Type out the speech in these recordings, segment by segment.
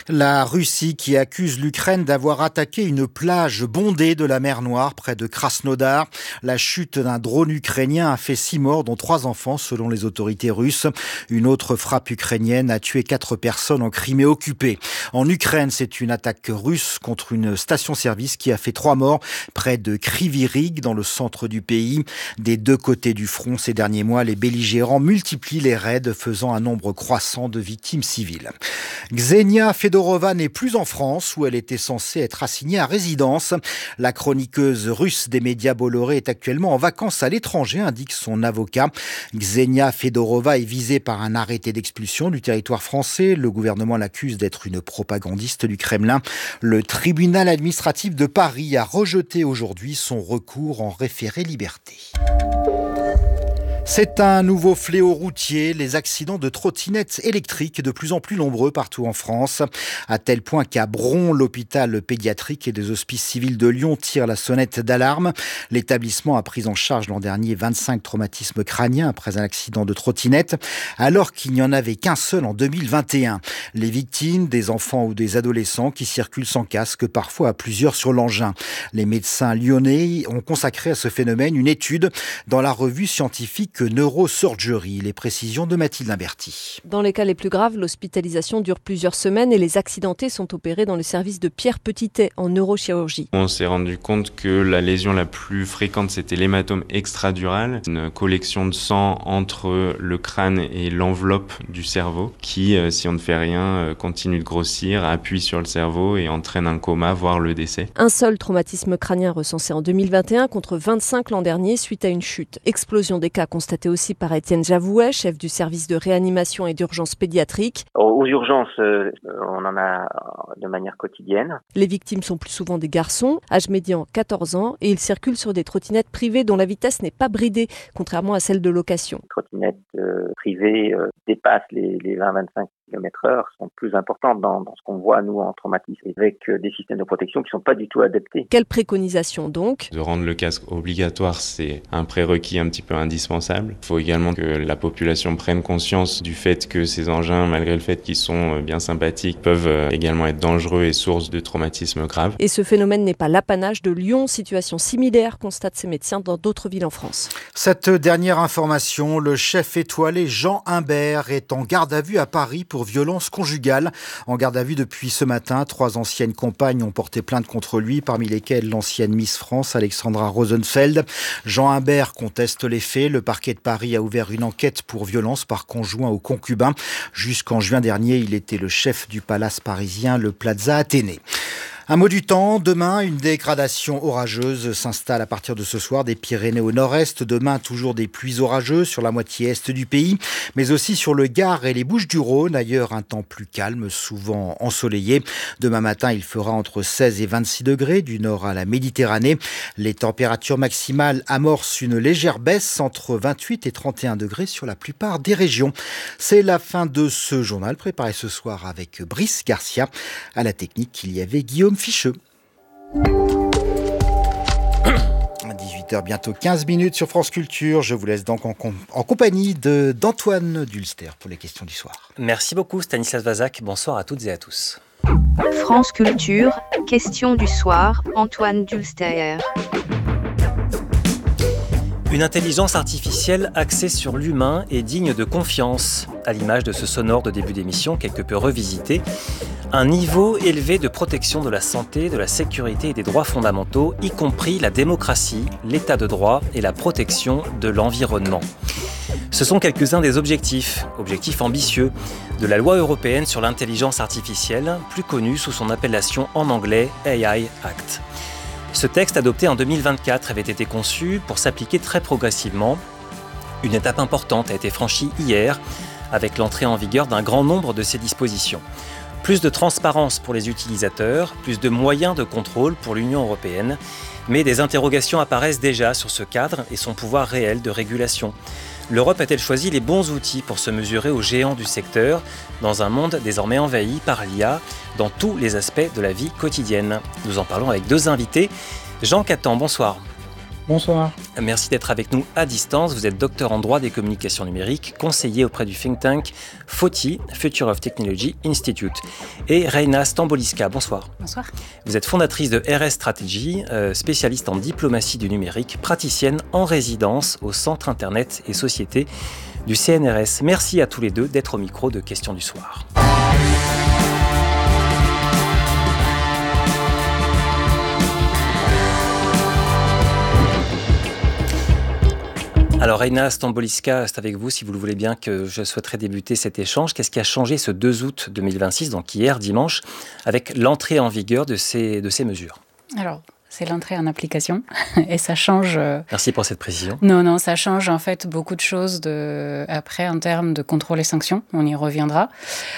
La Russie qui accuse l'Ukraine d'avoir attaqué une plage bondée de la mer Noire près de Krasnodar. La chute d'un drone ukrainien a fait 6 morts, dont 3 enfants selon les autorités russes. Une autre frappe ukrainienne a tué 4 personnes en Crimée occupée. En Ukraine, c'est une attaque russe contre une station-service qui a fait 3 morts près de Kryvyi Rih dans le centre du pays. Des deux côtés du front ces derniers mois, les belligérants multiplient les raids, faisant un nombre croissant de victimes civiles. Ksenia Fedorova n'est plus en France où elle était censée être assignée à résidence. La chroniqueuse russe des médias Bolloré est actuellement en vacances à l'étranger, indique son avocat. Ksenia Fedorova est visée par un arrêté d'expulsion du territoire français. Le gouvernement l'accuse d'être une propagandiste du Kremlin. Le tribunal administratif de Paris a rejeté aujourd'hui son recours en référé liberté. C'est un nouveau fléau routier, les accidents de trottinettes électriques de plus en plus nombreux partout en France, à tel point qu'à Bron, l'hôpital pédiatrique et des hospices civils de Lyon tirent la sonnette d'alarme. L'établissement a pris en charge l'an dernier 25 traumatismes crâniens après un accident de trottinette, alors qu'il n'y en avait qu'un seul en 2021. Les victimes, des enfants ou des adolescents qui circulent sans casque, parfois à plusieurs sur l'engin. Les médecins lyonnais ont consacré à ce phénomène une étude dans la revue scientifique Neurosurgery. Les précisions de Mathilde Imberti. Dans les cas les plus graves, l'hospitalisation dure plusieurs semaines et les accidentés sont opérés dans le service de Pierre Petitet en neurochirurgie. On s'est rendu compte que la lésion la plus fréquente, c'était l'hématome extradural, une collection de sang entre le crâne et l'enveloppe du cerveau qui, si on ne fait rien, continue de grossir, appuie sur le cerveau et entraîne un coma, voire le décès. Un seul traumatisme crânien recensé en 2021 contre 25 l'an dernier suite à une chute. Explosion des cas constaté aussi par Étienne Javouet, chef du service de réanimation et d'urgence pédiatrique. Aux urgences, on en a de manière quotidienne. Les victimes sont plus souvent des garçons, âge médian 14 ans, et ils circulent sur des trottinettes privées dont la vitesse n'est pas bridée, contrairement à celle de location. Les trottinettes privées dépassent les 20-25 km/h, sont plus importantes dans ce qu'on voit nous en traumatisme, avec des systèmes de protection qui ne sont pas du tout adaptés. Quelle préconisation donc ? De rendre le casque obligatoire, c'est un prérequis un petit peu indispensable. Il faut également que la population prenne conscience du fait que ces engins, malgré le fait qu'ils sont bien sympathiques, peuvent également être dangereux et source de traumatismes graves. Et ce phénomène n'est pas l'apanage de Lyon. Situation similaire, constatent ces médecins dans d'autres villes en France. Cette dernière information, le chef étoilé Jean Imbert est en garde à vue à Paris pour violence conjugale. En garde à vue depuis ce matin, 3 anciennes compagnes ont porté plainte contre lui, parmi lesquelles l'ancienne Miss France, Alexandra Rosenfeld. Jean Imbert conteste les faits. Le parquet de Paris a ouvert une enquête pour violence par conjoint ou concubin. Jusqu'en juin dernier, il était le chef du palace parisien, le Plaza Athénée. Un mot du temps, demain, une dégradation orageuse s'installe à partir de ce soir des Pyrénées au nord-est. Demain, toujours des pluies orageuses sur la moitié est du pays, mais aussi sur le Gard et les Bouches-du-Rhône. Ailleurs, un temps plus calme, souvent ensoleillé. Demain matin, il fera entre 16 et 26 degrés du nord à la Méditerranée. Les températures maximales amorcent une légère baisse entre 28 et 31 degrés sur la plupart des régions. C'est la fin de ce journal préparé ce soir avec Brice Garcia. À la technique, il y avait Guillaume Ficheux. 18h, bientôt 15 minutes sur France Culture. Je vous laisse donc en compagnie d'Antoine Dulster pour les questions du soir. Merci beaucoup Stanislas Vazak. Bonsoir à toutes et à tous. France Culture, question du soir, Antoine Dulster. Une intelligence artificielle axée sur l'humain et digne de confiance, à l'image de ce sonore de début d'émission quelque peu revisité. Un niveau élevé de protection de la santé, de la sécurité et des droits fondamentaux, y compris la démocratie, l'état de droit et la protection de l'environnement. Ce sont quelques-uns des objectifs ambitieux, de la loi européenne sur l'intelligence artificielle, plus connue sous son appellation en anglais AI Act. Ce texte adopté en 2024 avait été conçu pour s'appliquer très progressivement. Une étape importante a été franchie hier avec l'entrée en vigueur d'un grand nombre de ces dispositions. Plus de transparence pour les utilisateurs, plus de moyens de contrôle pour l'Union européenne, mais des interrogations apparaissent déjà sur ce cadre et son pouvoir réel de régulation. L'Europe a-t-elle choisi les bons outils pour se mesurer aux géants du secteur, dans un monde désormais envahi par l'IA, dans tous les aspects de la vie quotidienne ? Nous en parlons avec 2 invités. Jean Catan, bonsoir. Bonsoir. Merci d'être avec nous à distance. Vous êtes docteur en droit des communications numériques, conseiller auprès du think tank FOTI, Future of Technology Institute. Et Reina Stamboliska, bonsoir. Bonsoir. Vous êtes fondatrice de RS Strategy, spécialiste en diplomatie du numérique, praticienne en résidence au Centre Internet et Société du CNRS. Merci à tous les deux d'être au micro de Questions du soir. Alors Reina Stamboliska, c'est avec vous, si vous le voulez bien, que je souhaiterais débuter cet échange. Qu'est-ce qui a changé ce 2 août 2026, donc hier, dimanche, avec l'entrée en vigueur de ces mesures ? Alors, c'est l'entrée en application et ça change... Merci pour cette précision. Non, ça change en fait beaucoup de choses après en termes de contrôle et sanctions. On y reviendra,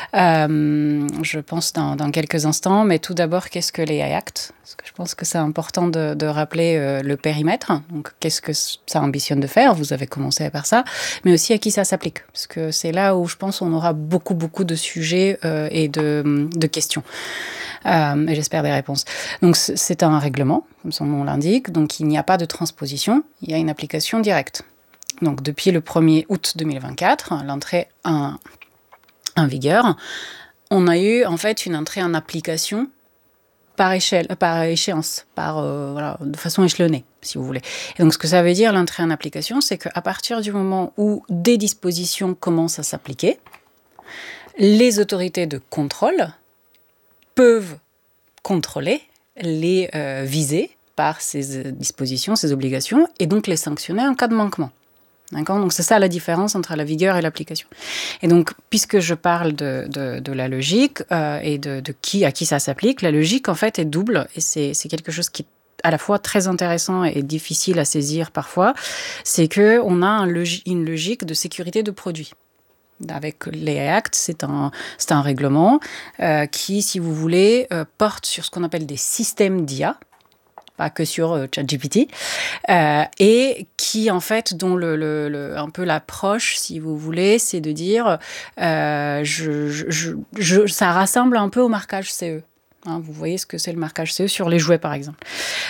je pense, dans quelques instants. Mais tout d'abord, qu'est-ce que les AI Act ? Parce que je pense que c'est important de rappeler le périmètre. Donc, qu'est-ce que ça ambitionne de faire ? Vous avez commencé par ça. Mais aussi à qui ça s'applique. Parce que c'est là où je pense qu'on aura beaucoup de sujets et de questions. Et j'espère des réponses. Donc, c'est un règlement, comme son nom l'indique. Donc, il n'y a pas de transposition. Il y a une application directe. Donc, depuis le 1er août 2024, l'entrée en vigueur, on a eu en fait une entrée en application par échéance, de façon échelonnée, si vous voulez. Et donc, ce que ça veut dire, l'entrée en application, c'est qu'à partir du moment où des dispositions commencent à s'appliquer, les autorités de contrôle peuvent contrôler les visés par ces dispositions, ces obligations, et donc les sanctionner en cas de manquement. D'accord ? Donc c'est ça la différence entre la vigueur et l'application. Et donc, puisque je parle de la logique et à qui ça s'applique, la logique en fait est double, et c'est quelque chose qui est à la fois très intéressant et difficile à saisir parfois, c'est qu'on a une logique de sécurité de produit. Avec les AI Act, c'est un règlement qui, si vous voulez, porte sur ce qu'on appelle des systèmes d'IA, pas que sur ChatGPT, et qui, en fait, dont un peu l'approche, si vous voulez, c'est de dire ça rassemble un peu au marquage CE. Hein, vous voyez ce que c'est le marquage CE sur les jouets, par exemple.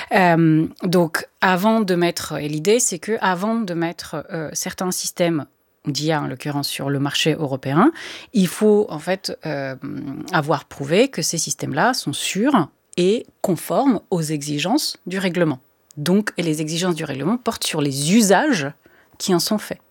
Donc, l'idée, c'est qu'avant de mettre certains systèmes d'IA, en l'occurrence sur le marché européen, il faut en fait avoir prouvé que ces systèmes-là sont sûrs et conformes aux exigences du règlement. Donc, et les exigences du règlement portent sur les usages qui en sont faits.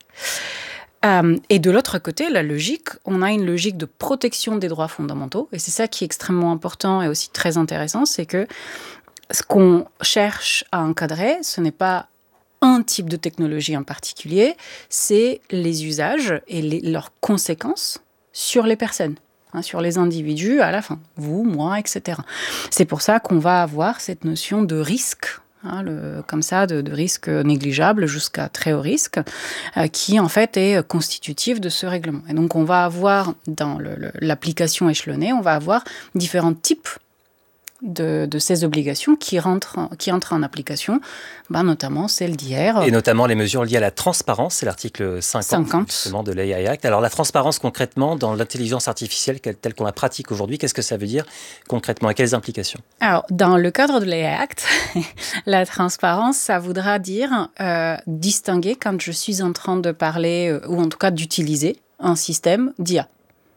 Et de l'autre côté, la logique, on a une logique de protection des droits fondamentaux, et c'est ça qui est extrêmement important et aussi très intéressant, c'est que ce qu'on cherche à encadrer, ce n'est pas un type de technologie en particulier, c'est les usages et leurs conséquences sur les personnes, sur les individus à la fin, vous, moi, etc. C'est pour ça qu'on va avoir cette notion de risque, comme ça, de risque négligeable jusqu'à très haut risque, qui en fait est constitutif de ce règlement. Et donc on va avoir, dans l'application échelonnée, on va avoir différents types de ces obligations qui entrent en application, notamment celle d'hier. Et notamment les mesures liées à la transparence, c'est l'article 50. Justement de l'AI Act. Alors la transparence concrètement dans l'intelligence artificielle telle qu'on la pratique aujourd'hui, qu'est-ce que ça veut dire concrètement et quelles implications ? Alors dans le cadre de l'AI Act, la transparence, ça voudra dire distinguer quand je suis en train de parler ou en tout cas d'utiliser un système d'IA.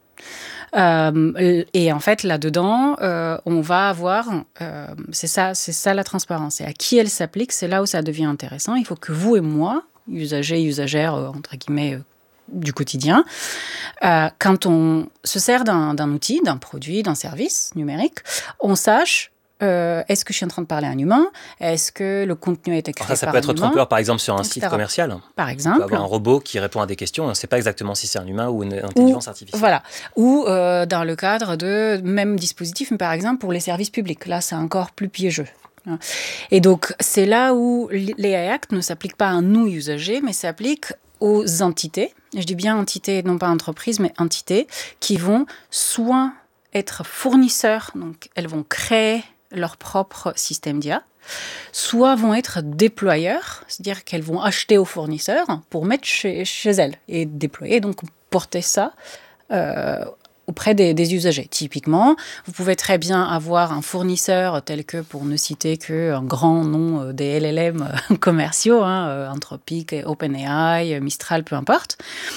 Et en fait, là-dedans, on va avoir... c'est ça la transparence. Et à qui elle s'applique, c'est là où ça devient intéressant. Il faut que vous et moi, usagers, usagères, entre guillemets, du quotidien, quand on se sert d'un outil, d'un produit, d'un service numérique, on sache... est-ce que je suis en train de parler à un humain ? Est-ce que le contenu a été créé par un humain ? Ça peut être trompeur, par exemple, sur un site commercial. Par exemple. On peut avoir un robot qui répond à des questions, on ne sait pas exactement si c'est un humain ou une intelligence artificielle. Voilà. Ou dans le cadre de même dispositif, mais par exemple pour les services publics. Là, c'est encore plus piégeux. Et donc, c'est là où les AI Act ne s'appliquent pas à nous, usagers, mais s'appliquent aux entités. Je dis bien entités, non pas entreprises, mais entités, qui vont soit être fournisseurs, donc elles vont créer leur propre système d'IA, soit vont être déployeurs, c'est-à-dire qu'elles vont acheter aux fournisseurs pour mettre chez elles et déployer, donc porter ça auprès des usagers. Typiquement, vous pouvez très bien avoir un fournisseur tel que, pour ne citer qu'un grand nom des LLM commerciaux, Anthropic, OpenAI, Mistral, peu importe.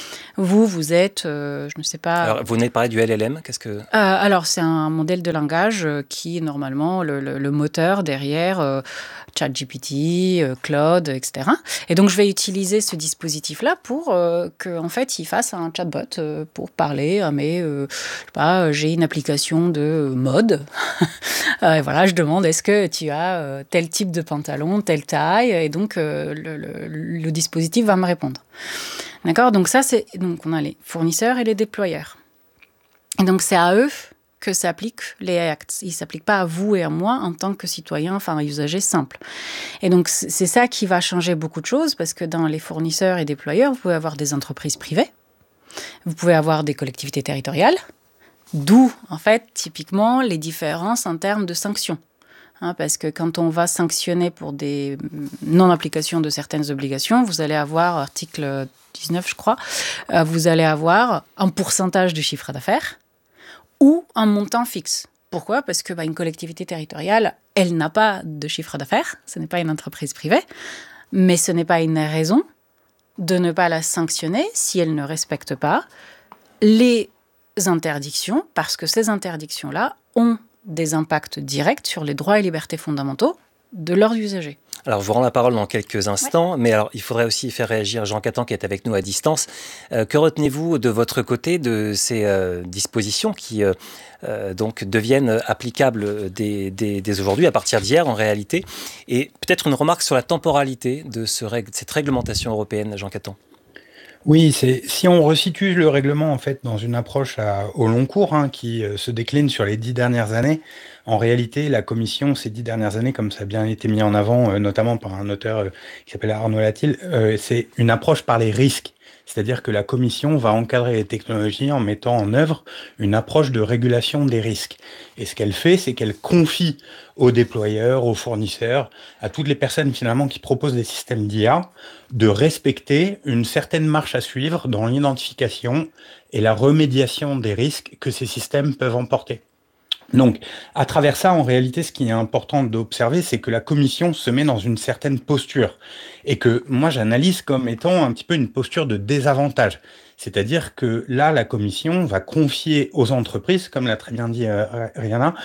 Vous êtes, je ne sais pas... Alors, vous venez de parler du LLM, qu'est-ce que... Alors, c'est un modèle de langage qui est normalement le moteur derrière ChatGPT, Claude, etc. Et donc, je vais utiliser ce dispositif-là pour qu'en fait, il fasse un chatbot pour parler à mes... je sais pas, j'ai une application de mode. Et voilà, je demande, est-ce que tu as tel type de pantalon, telle taille? Et donc, le dispositif va me répondre. D'accord, donc donc on a les fournisseurs et les déployeurs. Et donc c'est à eux que s'appliquent les actes. Ils ne s'appliquent pas à vous et à moi en tant que citoyen, enfin usager simple. Et donc c'est ça qui va changer beaucoup de choses, parce que dans les fournisseurs et déployeurs, vous pouvez avoir des entreprises privées, vous pouvez avoir des collectivités territoriales, d'où en fait typiquement les différences en termes de sanctions. Parce que quand on va sanctionner pour des non-applications de certaines obligations, vous allez avoir, article 19 je crois, vous allez avoir un pourcentage du chiffre d'affaires ou un montant fixe. Pourquoi ? Parce que une collectivité territoriale, elle n'a pas de chiffre d'affaires, ce n'est pas une entreprise privée, mais ce n'est pas une raison de ne pas la sanctionner si elle ne respecte pas les interdictions, parce que ces interdictions-là ont des impacts directs sur les droits et libertés fondamentaux de leurs usagers. Alors, je vous rends la parole dans quelques instants, mais alors, il faudrait aussi faire réagir Jean Catan qui est avec nous à distance. Que retenez-vous de votre côté de ces dispositions qui donc deviennent applicables dès aujourd'hui, à partir d'hier en réalité, et peut-être une remarque sur la temporalité de cette réglementation européenne, Jean Catan? Oui, si on resitue le règlement en fait dans une approche au long cours qui se décline sur les 10 dernières années, en réalité, la Commission, ces 10 dernières années, comme ça a bien été mis en avant, notamment par un auteur qui s'appelle Arnaud Latil, c'est une approche par les risques. C'est-à-dire que la Commission va encadrer les technologies en mettant en œuvre une approche de régulation des risques. Et ce qu'elle fait, c'est qu'elle confie aux déployeurs, aux fournisseurs, à toutes les personnes finalement qui proposent des systèmes d'IA, de respecter une certaine marche à suivre dans l'identification et la remédiation des risques que ces systèmes peuvent emporter. Donc, à travers ça, en réalité, ce qui est important d'observer, c'est que la Commission se met dans une certaine posture et que moi, j'analyse comme étant un petit peu une posture de désavantage. C'est-à-dire que là, la Commission va confier aux entreprises, comme l'a très bien dit Rihanna,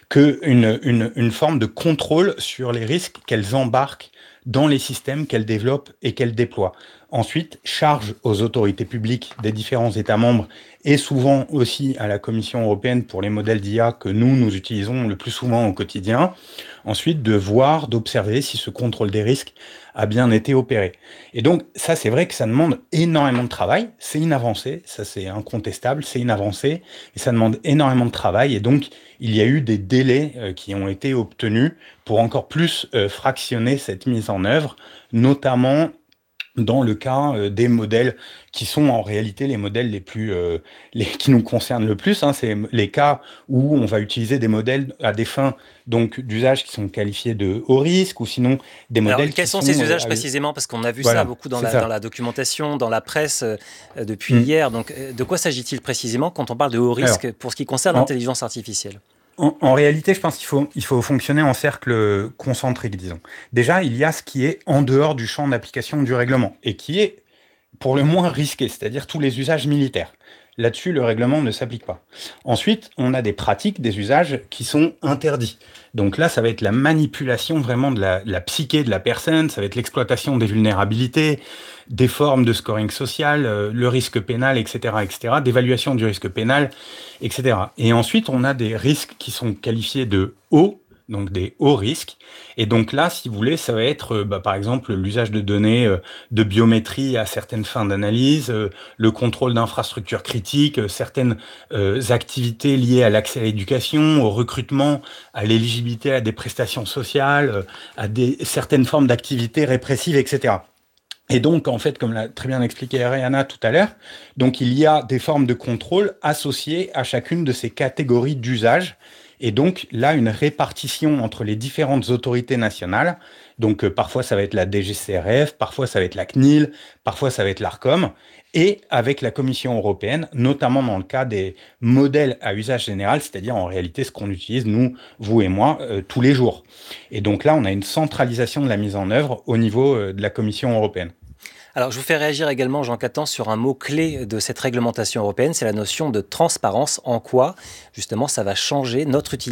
une forme de contrôle sur les risques qu'elles embarquent dans les systèmes qu'elles développent et qu'elles déploient. Ensuite, charge aux autorités publiques des différents États membres et souvent aussi à la Commission européenne pour les modèles d'IA que nous utilisons le plus souvent au quotidien. Ensuite, de voir, d'observer si ce contrôle des risques a bien été opéré. Et donc, ça, c'est vrai que ça demande énormément de travail. C'est une avancée, ça c'est incontestable, c'est une avancée, et ça demande énormément de travail. Et donc, il y a eu des délais qui ont été obtenus pour encore plus fractionner cette mise en œuvre, notamment dans le cas des modèles qui sont en réalité les modèles qui nous concernent le plus. C'est les cas où on va utiliser des modèles à des fins donc d'usage qui sont qualifiés de haut risque, ou sinon des modèles. Alors, quels sont ces usages précisément? Parce qu'on a vu ça beaucoup dans la documentation, dans la presse depuis hier. Donc, de quoi s'agit-il précisément quand on parle de haut risque pour ce qui concerne l'intelligence artificielle? En réalité, je pense qu'il faut fonctionner en cercle concentrique, disons. Déjà, il y a ce qui est en dehors du champ d'application du règlement et qui est pour le moins risqué, c'est-à-dire tous les usages militaires. Là-dessus, le règlement ne s'applique pas. Ensuite, on a des pratiques, des usages qui sont interdits. Donc là, ça va être la manipulation vraiment de la psyché de la personne, ça va être l'exploitation des vulnérabilités, des formes de scoring social, le risque pénal, etc., d'évaluation du risque pénal, etc. Et ensuite, on a des risques qui sont qualifiés de hauts, donc des hauts risques. Et donc là, si vous voulez, ça va être par exemple l'usage de données de biométrie à certaines fins d'analyse, le contrôle d'infrastructures critiques, certaines activités liées à l'accès à l'éducation, au recrutement, à l'éligibilité à des prestations sociales, à certaines formes d'activités répressives, etc. Et donc, en fait, comme l'a très bien expliqué Ariana tout à l'heure, donc il y a des formes de contrôle associées à chacune de ces catégories d'usage. et donc là, une répartition entre les différentes autorités nationales. Donc parfois, ça va être la DGCCRF, parfois ça va être la CNIL, parfois ça va être l'ARCOM, et avec la Commission européenne, notamment dans le cas des modèles à usage général, c'est-à-dire en réalité ce qu'on utilise, nous, vous et moi, tous les jours. Et donc là, on a une centralisation de la mise en œuvre au niveau de la Commission européenne. Alors, je vous fais réagir également, Jean Catan, sur un mot-clé de cette réglementation européenne, c'est la notion de transparence. En quoi, justement, ça va changer notre utilisation